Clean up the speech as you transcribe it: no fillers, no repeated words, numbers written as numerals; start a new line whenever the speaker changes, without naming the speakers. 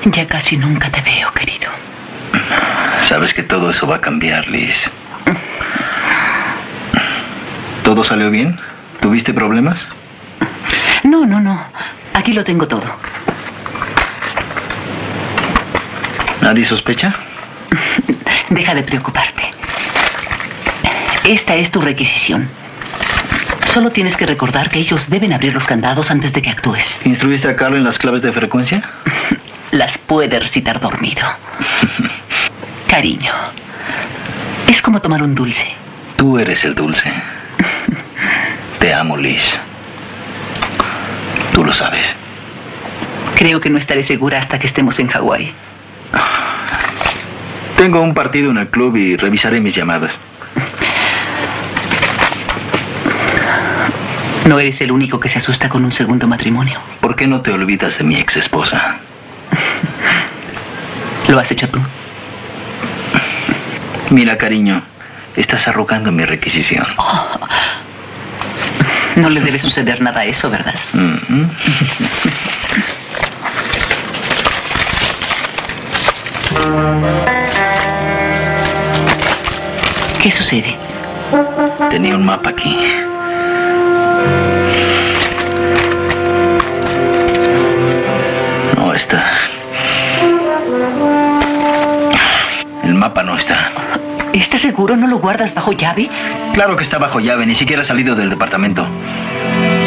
Ya casi nunca te veo, querido.
Sabes que todo eso va a cambiar, Liz. ¿Todo salió bien? ¿Tuviste problemas?
No. Aquí lo tengo todo.
¿Nadie sospecha?
Deja de preocuparte. Esta es tu requisición. Solo tienes que recordar que ellos deben abrir los candados antes de que actúes.
¿Instruiste a Carl en las claves de frecuencia?
Las puede recitar dormido. Cariño, es como tomar un dulce.
Tú eres el dulce. Te amo, Liz. Tú lo sabes.
Creo que no estaré segura hasta que estemos en Hawái.
Tengo un partido en el club y revisaré mis llamadas.
No eres el único que se asusta con un segundo matrimonio.
¿Por qué no te olvidas de mi ex esposa?
¿Lo has hecho tú?
Mira, cariño, estás arrogando mi requisición.
Oh. No le debe suceder nada a eso, ¿verdad? ¿Qué sucede?
Tenía un mapa aquí. No está. El mapa no está.
¿Estás seguro? ¿No lo guardas bajo llave?
Claro que está bajo llave, ni siquiera ha salido del departamento.